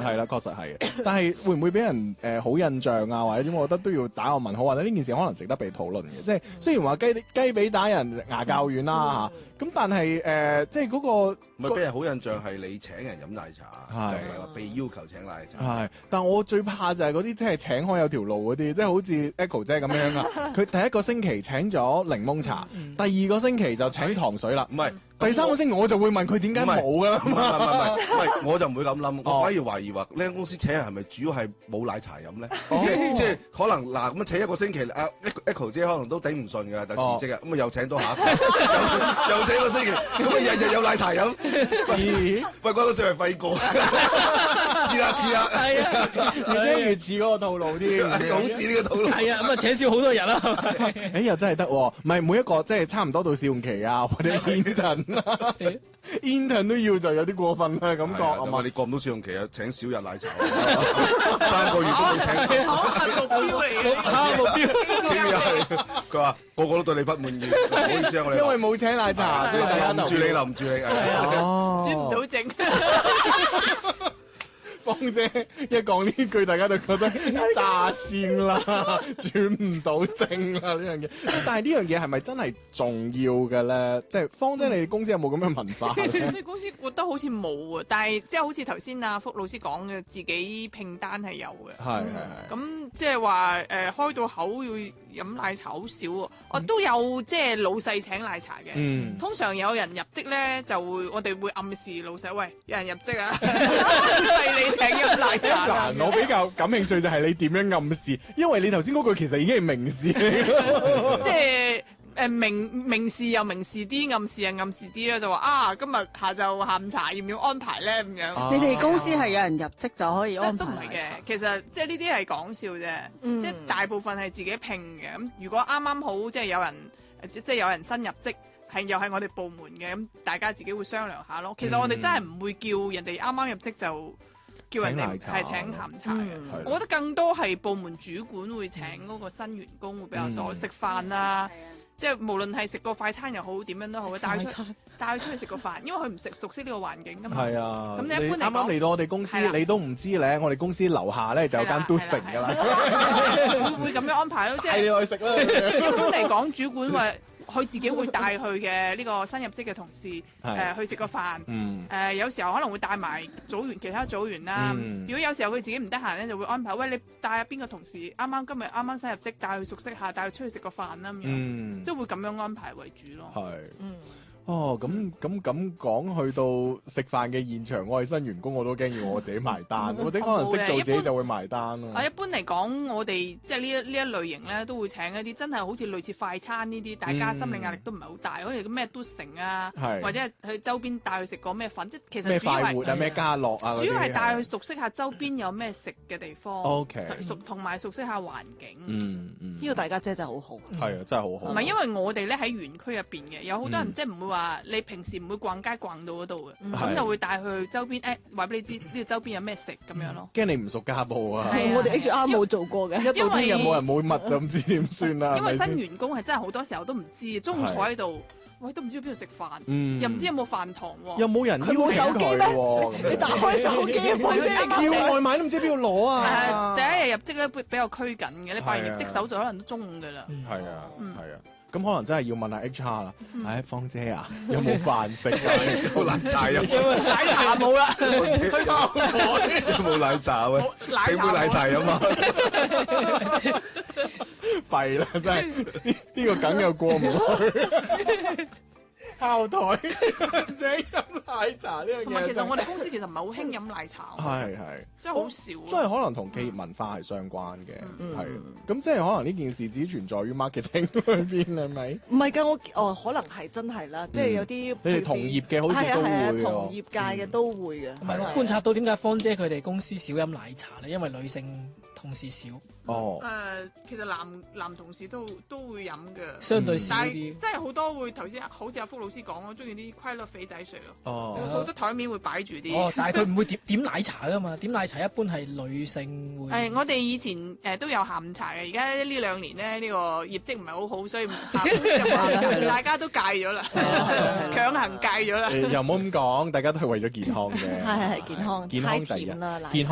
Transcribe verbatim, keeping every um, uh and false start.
係啦，確實係。但係會唔會俾人誒好印象啊？或者點？我覺得都要打個問號，或者呢件事可能值得被討論嘅。即係雖然話雞雞髀打人牙較軟啦嚇，咁但係誒即係嗰個唔係俾人好印象係你請人飲奶茶，就唔係話被要求請奶茶。 係，但我最怕就係嗰啲即係請開有條路嗰啲，即係好似 Echo 姐咁樣啊。佢第一個星期請咗檸檬茶，第二個星期就請糖水啦。 唔係。 第三個星期我就會問佢點解冇㗎啦。 唔係唔係唔係，唔係我就唔會咁諗，我反而懷疑話呢間公司請人係咪主要係冇奶茶飲咧？即即係可能嗱咁樣請一個星期，阿 Echo 姐可能都頂唔順㗎，但係辭職啊，咁啊又請多下一個，又請一個星期，咁啊日日有奶茶飲。喂，嗰個真係廢過，似啦似啦， 係啊，越聽越似嗰個套路添， 好似呢個套路。 係啊，咁啊請少好多人啦。 誒又真係得喎，唔係每一個即係差唔多到試用期啊，或者 intern 都要就有啲過分啦，感覺係嘛？ 你過唔到試用期啊？請少日奶茶，三個月都冇請。 考核目標嚟嘅， 考核目標。 佢話個個都對你不滿意，唔好意思啊，我哋因為冇請奶茶，所以大家臨住你臨住你， 哦， 轉唔到正。 芳姐一講呢句，大家就覺得炸線啦，轉唔到正啦呢樣嘢。但係呢樣嘢係咪真係重要嘅咧？即係芳姐，你哋公司有冇咁嘅文化咧？ 我哋公司覺得好似冇啊，但係即係好似頭先阿福老師講嘅，自己拼單係有嘅。 係係係。 咁即係話誒，開到口要飲奶茶好少喎。我都有即係老細請奶茶嘅。 嗯。通常有人入職咧，就會我哋會暗示老細，喂，有人入職啊，係你請飲奶茶。 嗱，我比較感興趣就係你點樣暗示，因為你頭先嗰句其實已經係明示嚟嘅。 即係誒明明示又明示啲，暗示又暗示啲咧，就話啊，今日下晝下午茶要唔要安排咧咁樣？ 啊、你哋公司係有人入職就可以安排？ 都唔係嘅，其實即係呢啲係講笑啫，嗯、即係大部分係自己拼嘅。咁如果啱啱好即係有人即係有人新入職。係又係我哋部門嘅，咁大家自己會商量下咯。其實我哋真係唔會叫人哋啱啱入職就叫人哋係請下午茶嘅。我覺得更多係部門主管會請嗰個新員工會比較多，食飯啦，即係無論係食個快餐又好，點樣都好，帶佢出帶佢出去食個飯，因為佢唔食熟悉呢個環境㗎嘛。係啊，咁你一般嚟講啱啱嚟到我哋公司，你都唔知咧，我哋公司樓下咧就有間都城㗎啦，會會咁樣安排咯，即係帶你去食啦。一般嚟講，主管話。佢自己會帶佢嘅呢個新入職嘅同事誒、呃、去食個飯，誒、嗯呃、有時候可能會帶埋組員其他組員啦。嗯、如果有時候佢自己唔得閒咧，就會安排喂，你帶下邊個同事啱啱今日啱啱新入職，帶佢熟悉下，帶佢出去食個飯啦咁樣，嗯、即係會咁樣安排為主咯。係，嗯。哦，咁咁咁講，去到食飯嘅現場，我係新員工，我都驚要我自己埋單，或者可能識做自己就會埋單咯。啊，一般嚟講，我哋即係呢一呢一類型咧，都會請一啲真係好似類似快餐呢啲，大家心理壓力都唔係好大，好似咩都城啊，或者係去周邊帶佢食過咩粉，即係其實咩快活啊，咩家樂啊，主要係帶佢熟悉下周邊有咩食嘅地方。O K， 熟同埋熟悉下環境。嗯嗯，呢個大家姐真係好好。係啊，真係好好。唔係因為我哋咧喺園區入邊嘅，有好多人即係唔會話你平時唔會逛街逛到嗰度嘅，咁就會帶去周邊誒，話俾你知呢個周邊有咩食咁樣咯。驚你唔熟家務啊！ 我哋 H R 冇做過嘅， 一到聽日冇人冇物就唔知點算啦。 因為新員工係真係好多時候都唔知，中午坐喺度，喂都唔知去邊度食飯，又唔知有冇飯堂喎， 又冇人邀請佢喎。你打開手機，叫外賣都唔知邊度攞啊！ 第一日入職咧比較拘謹嘅，你辦完業績手續可能都中午㗎啦。 係啊，係啊。咁可能真係要問下 H R 啦。唉，芳姐啊，有冇飯食啊？有奶茶飲？ 奶茶冇啦。 有冇奶茶喂？整杯奶茶飲啊！ 弊啦，真係呢呢個梗又過唔去。敲台即係飲奶茶呢樣嘢。 同埋其實我哋公司其實唔係好興飲奶茶。係係，即係好少。即係可能同企業文化係相關嘅，係。咁即係可能呢件事只存在於 marketing 裏邊係咪？ 唔係㗎，我哦可能係真係啦，即係有啲你哋同業嘅好似都會， 同業界嘅都會嘅。 係觀察到點解芳姐佢哋公司少飲奶茶咧？因為女性同事少。 哦。 誒，其實男男同事都都會飲嘅， 相對少啲。 即係好多會頭先好似阿福老師講咯，中意啲規律肥仔水咯。 哦， 好多台面會擺住啲。 哦，但係佢唔會點點奶茶噶嘛？點奶茶一般係女性會。 係，我哋以前誒都有下午茶嘅，而家呢兩年咧呢個業績唔係好好，所以大家都戒咗啦，強行戒咗啦。 又唔好咁講，大家都係為咗健康嘅。 係係健康， 健康第一。健康。